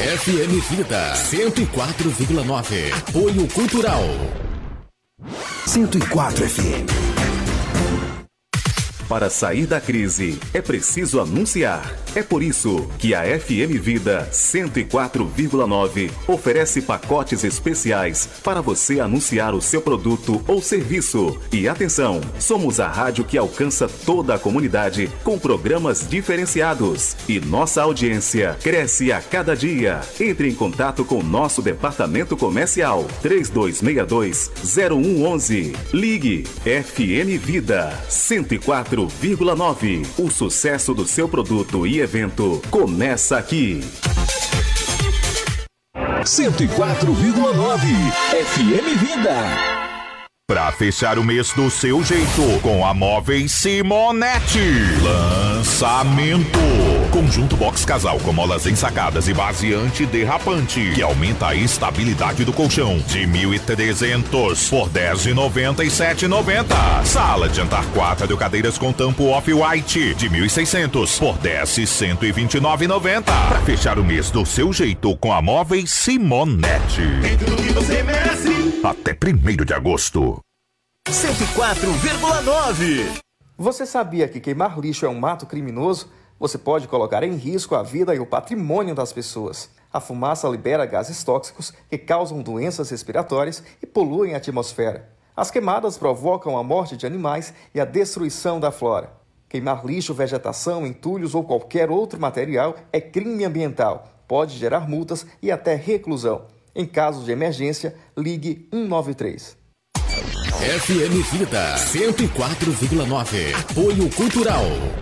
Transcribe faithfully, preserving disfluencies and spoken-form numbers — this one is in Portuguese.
F M Vida cento e quatro vírgula nove. Apoio Cultural. cento e quatro F M. Para sair da crise, é preciso anunciar. É por isso que a F M Vida cento e quatro vírgula nove oferece pacotes especiais para você anunciar o seu produto ou serviço. E atenção, somos a rádio que alcança toda a comunidade com programas diferenciados. E nossa audiência cresce a cada dia. Entre em contato com nosso departamento comercial três dois seis dois, zero um um um. Ligue F M Vida cento e quatro vírgula nove. O sucesso do seu produto e evento começa aqui. cento e quatro vírgula nove F M Vida. Pra fechar o mês do seu jeito, com a Móveis Simonetti. Lançamento. Conjunto box casal com molas ensacadas e base antiderrapante, que aumenta a estabilidade do colchão, de mil e trezentos por dez mil noventa e sete reais e noventa centavos. Sala de jantar quatro cadeiras com tampo off-white, de mil e seiscentos por dez mil cento e vinte e nove reais e noventa centavos. Pra fechar o mês do seu jeito com a Móveis Simonetti. Tem tudo que você merece. Até primeiro de agosto. cento e quatro vírgula nove. Você sabia que queimar lixo é um ato criminoso? Você pode colocar em risco a vida e o patrimônio das pessoas. A fumaça libera gases tóxicos que causam doenças respiratórias e poluem a atmosfera. As queimadas provocam a morte de animais e a destruição da flora. Queimar lixo, vegetação, entulhos ou qualquer outro material é crime ambiental. Pode gerar multas e até reclusão. Em caso de emergência, ligue um nove três. F M Vida cento e quatro vírgula nove. Apoio Cultural.